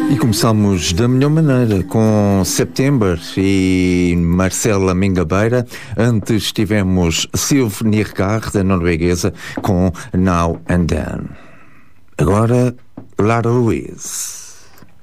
E começamos da melhor maneira com September e Marcela Mingabeira. Antes tivemos Sylve Nirgaard, da norueguesa, com Now and Then. Agora, Lara Louise.